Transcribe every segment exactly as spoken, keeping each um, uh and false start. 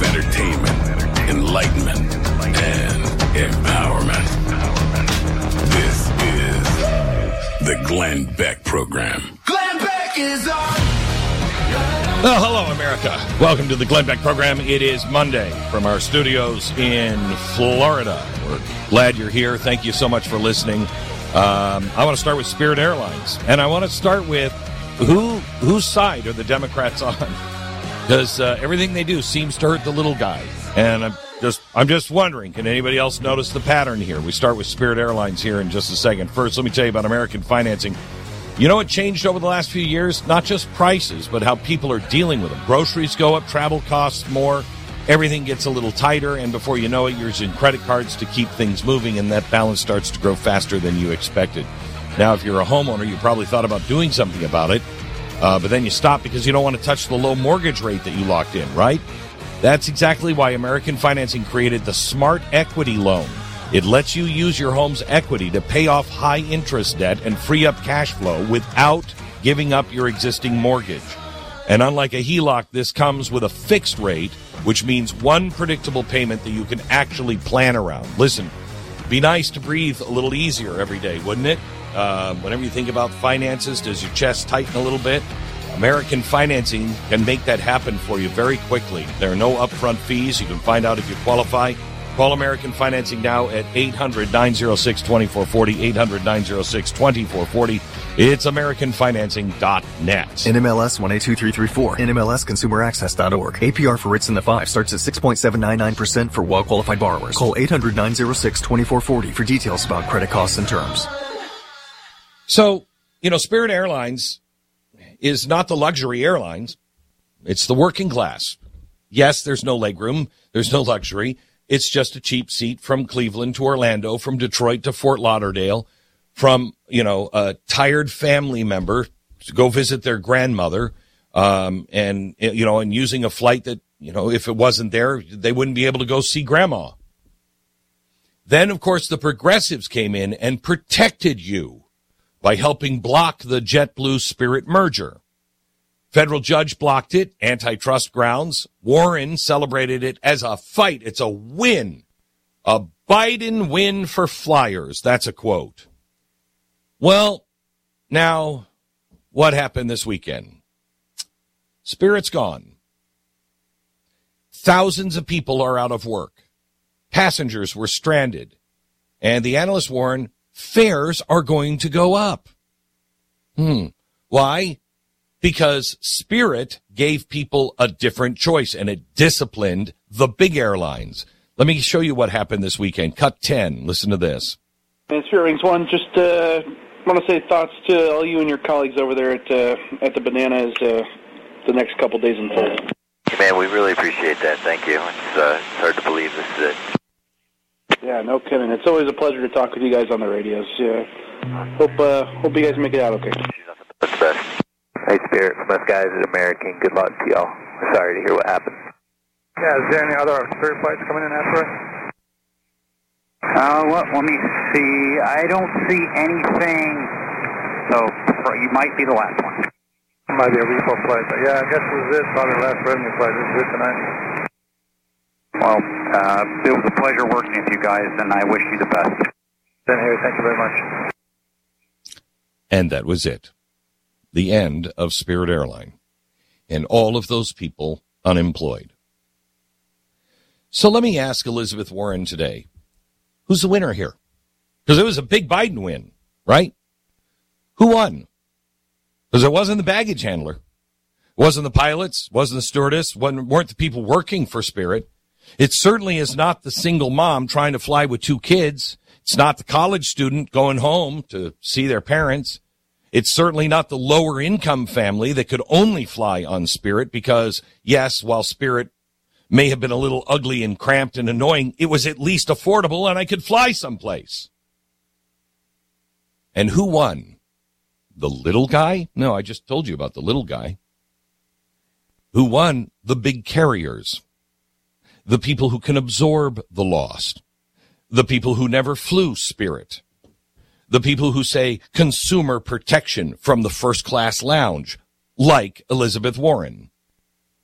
of entertainment, enlightenment, and empowerment. This is the Glenn Beck Program. Glenn Beck is on. Well, hello, America. Welcome to the Glenn Beck Program. It is Monday from our studios in Florida. We're glad you're here. Thank you so much for listening. Um, I want to start with Spirit Airlines, and I want to start with who whose side are the Democrats on? Because uh, everything they do seems to hurt the little guy, and I'm just I'm just wondering, can anybody else notice the pattern here? We start with Spirit Airlines here in just a second. First, let me tell you about American Financing. You know what changed over the last few years? Not just prices, but how people are dealing with them. Groceries go up, travel costs more, everything gets a little tighter, and before you know it, you're using credit cards to keep things moving, and that balance starts to grow faster than you expected. Now, if you're a homeowner, you probably thought about doing something about it, uh, but then you stop because you don't want to touch the low mortgage rate that you locked in, right? That's exactly why American Financing created the Smart Equity Loan. It lets you use your home's equity to pay off high-interest debt and free up cash flow without giving up your existing mortgage. And unlike a H E L O C, this comes with a fixed rate, which means one predictable payment that you can actually plan around. Listen, it'd be nice to breathe a little easier every day, wouldn't it? Uh, whenever you think about finances, does your chest tighten a little bit? American Financing can make that happen for you very quickly. There are no upfront fees. You can find out if you qualify. Call American Financing now at eight hundred, nine oh six, two four four oh, eight hundred, nine oh six, two four four oh. It's american financing dot net. N M L S one eight two three three four. N M L S consumer access dot org. A P R for rates in the five starts at six point seven nine nine percent for well-qualified borrowers. Call eight hundred, nine oh six, two four four oh for details about credit costs and terms. So, you know, Spirit Airlines is not the luxury airlines. It's the working class. Yes, there's no legroom. There's no luxury. It's just a cheap seat from Cleveland to Orlando, from Detroit to Fort Lauderdale, from, you know, a tired family member to go visit their grandmother, um, and, you know, and using a flight that, you know, if it wasn't there, they wouldn't be able to go see grandma. Then, of course, the progressives came in and protected you by helping block the JetBlue Spirit merger. Federal judge blocked it, antitrust grounds. Warren celebrated it as a fight. It's a win. A Biden win for flyers. That's a quote. Well, now, what happened this weekend? Spirit's gone. Thousands of people are out of work. Passengers were stranded. And the analysts warn fares are going to go up. Hmm. Why? Because Spirit gave people a different choice, and it disciplined the big airlines. Let me show you what happened this weekend. Cut ten. Listen to this. And Spirit Wings One, just uh, want to say thoughts to all you and your colleagues over there at uh, at the Banana as uh, the next couple days unfold. Hey man, we really appreciate that. Thank you. It's, uh, it's hard to believe this is it. Yeah, no kidding. It's always a pleasure to talk with you guys on the radios. Yeah. Hope uh, hope you guys make it out okay. That's best. Hey, Spirit, from us guys at American, good luck to y'all. Sorry to hear what happened. Yeah, is there any other Spirit flights coming in after us? Uh, well, let me see. I don't see anything, so you might be the last one. Might be a repo flight, but yeah, I guess this is it. Probably the last revenue flight. This is it tonight. Well, uh, it was a pleasure working with you guys, and I wish you the best. Then here, thank you very much. And that was it. The end of Spirit Airline, and all of those people unemployed. So let me ask Elizabeth Warren today, who's the winner here? Because it was a big Biden win, right? Who won? Because it wasn't the baggage handler. It wasn't the pilots, wasn't the stewardess, wasn't, weren't the people working for Spirit. It certainly is not the single mom trying to fly with two kids. It's not the college student going home to see their parents. It's certainly not the lower income family that could only fly on Spirit because, yes, while Spirit may have been a little ugly and cramped and annoying, it was at least affordable and I could fly someplace. And who won? The little guy? No, I just told you about the little guy. Who won? The big carriers. The people who can absorb the loss. The people who never flew Spirit. The people who say consumer protection from the first class lounge, like Elizabeth Warren.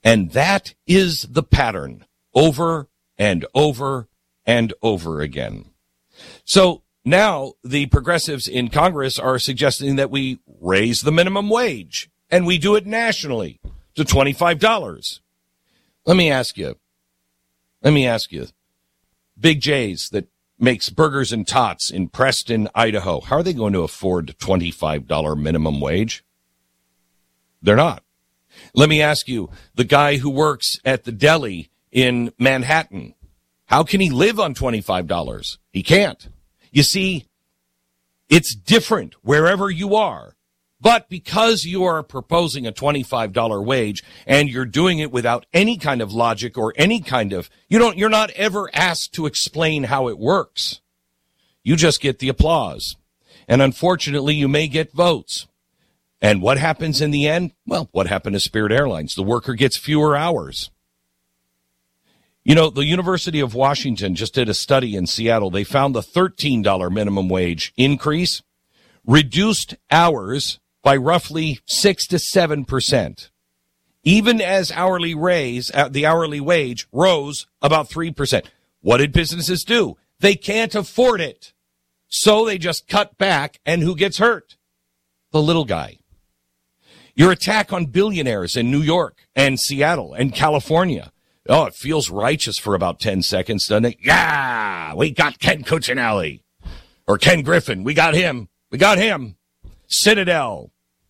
And that is the pattern over and over and over again. So now the progressives in Congress are suggesting that we raise the minimum wage, and we do it nationally to twenty-five dollars. Let me ask you, let me ask you, Big J's that makes burgers and tots in Preston, Idaho, how are they going to afford twenty-five dollars minimum wage? They're not. Let me ask you, the guy who works at the deli in Manhattan, how can he live on twenty-five dollars? He can't. You see, it's different wherever you are. But because you are proposing a twenty-five dollars wage and you're doing it without any kind of logic or any kind of, you don't, you're not ever asked to explain how it works. You just get the applause. And unfortunately, you may get votes. And what happens in the end? Well, what happened to Spirit Airlines? The worker gets fewer hours. You know, the University of Washington just did a study in Seattle. They found the thirteen dollars minimum wage increase reduced hours by roughly six to seven percent. Even as hourly raise, uh, the hourly wage rose about three percent. What did businesses do? They can't afford it. So they just cut back, and who gets hurt? The little guy. Your attack on billionaires in New York and Seattle and California. Oh, it feels righteous for about ten seconds, doesn't it? Yeah, we got Ken Cuccinelli. Or Ken Griffin. We got him. We got him. Citadel.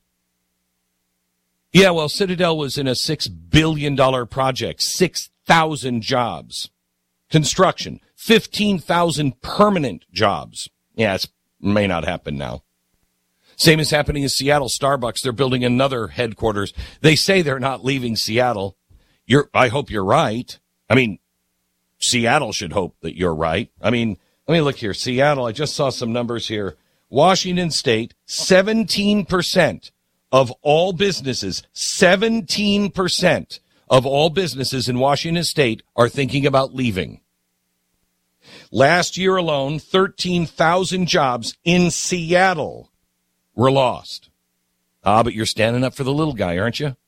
Yeah, well, Citadel was in a six billion dollars project. six thousand jobs. Construction. fifteen thousand permanent jobs. Yeah, it may not happen now. Same is happening in Seattle. Starbucks, they're building another headquarters. They say they're not leaving Seattle. You're, I hope you're right. I mean, Seattle should hope that you're right. I mean, let me look here. Seattle, I just saw some numbers here. Washington State, seventeen percent of all businesses, seventeen percent of all businesses in Washington State are thinking about leaving. Last year alone, thirteen thousand jobs in Seattle were lost. Ah, but you're standing up for the little guy, aren't you?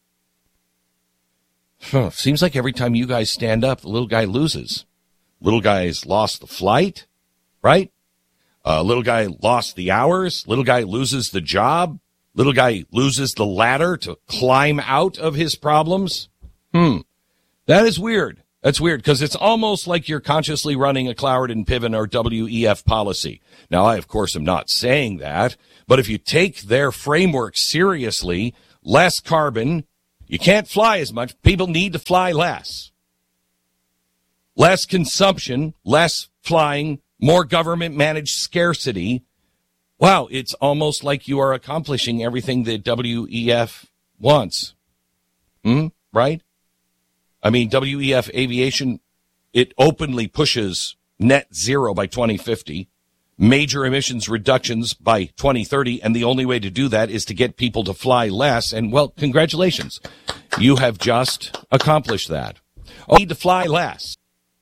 Huh, seems like every time you guys stand up, the little guy loses. Little guy's lost the flight, right? Uh, little guy lost the hours. Little guy loses the job. Little guy loses the ladder to climb out of his problems. Hmm. That is weird. That's weird because it's almost like you're consciously running a Cloward and Piven or W E F policy. Now, I, of course, am not saying that, but if you take their framework seriously, less carbon, you can't fly as much. People need to fly less. Less consumption, less flying, more government-managed scarcity. Wow, it's almost like you are accomplishing everything that W E F wants. Hmm? Right? I mean, W E F Aviation, it openly pushes net zero by twenty fifty, major emissions reductions by twenty thirty, and the only way to do that is to get people to fly less. And, well, congratulations. You have just accomplished that. Oh, you need to fly less.